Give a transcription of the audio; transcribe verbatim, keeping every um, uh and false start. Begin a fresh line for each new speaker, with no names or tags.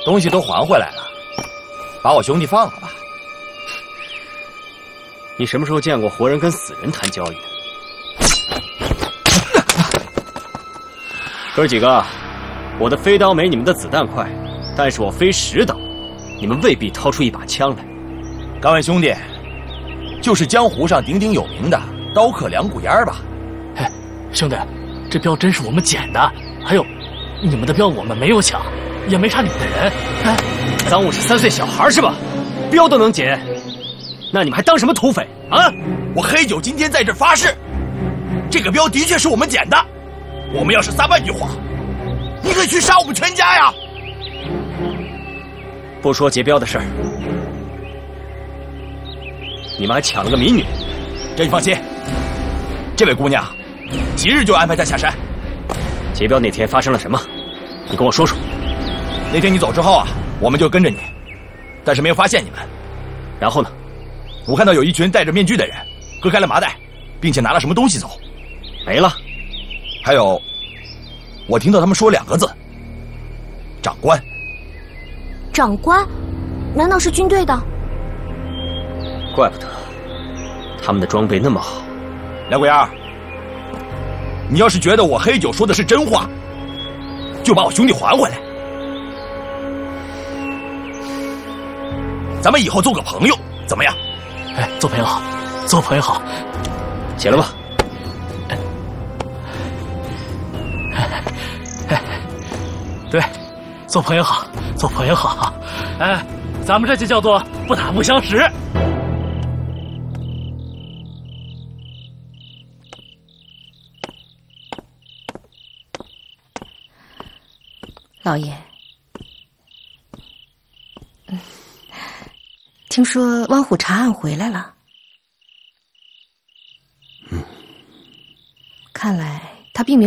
东西都还回来了，把我兄弟放了吧。
你什么时候见过活人跟死人谈交易？哥几个，我的飞刀没你们的子弹快，但是我飞石刀，你们未必掏出一把枪来。
各位兄弟，就是江湖上鼎鼎有名的刀客梁古烟吧？
哎，兄弟，这镖真是我们捡的，还有，你们的镖我们没有抢，也没杀你们的人。哎，
赃物是三岁小孩是吧？镖都能捡，那你们还当什么土匪啊？
我黑九今天在这发誓，这个镖的确是我们捡的。我们要是撒半句谎，你可以去杀我们全家呀！
不说劫镖的事儿，你们还抢了个民女。
这你放心，这位姑娘，即日就安排她下山。
劫镖那天发生了什么？你跟我说说。
那天你走之后啊，我们就跟着你，但是没有发现你们。
然后呢？
我看到有一群戴着面具的人割开了麻袋，并且拿了什么东西走。
没了。
还有，我听到他们说两个字：长官。
长官？难道是军队的？
怪不得，他们的装备那么好。
梁桂儿，你要是觉得我黑九说的是真话，就把我兄弟还回来。咱们以后做个朋友，怎么样？
哎，做朋友好，做朋友好。
起来吧。
对，做朋友好，做朋友好。哎，咱们这就叫做不打不相识。
老爷，嗯，听说汪虎查案回来了。嗯，看来他并没有。